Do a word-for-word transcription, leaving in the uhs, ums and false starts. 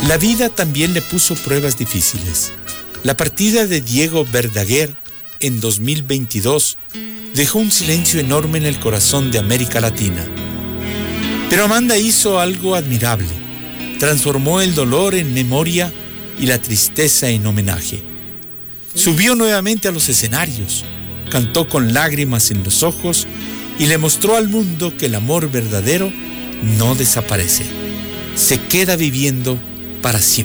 La vida también le puso pruebas difíciles. La partida de Diego Verdaguer en dos mil veintidós dejó un silencio enorme en el corazón de América Latina. Pero Amanda hizo algo admirable. Transformó el dolor en memoria y la tristeza en homenaje. Subió nuevamente a los escenarios, cantó con lágrimas en los ojos y le mostró al mundo que el amor verdadero no desaparece. Se queda viviendo para siempre.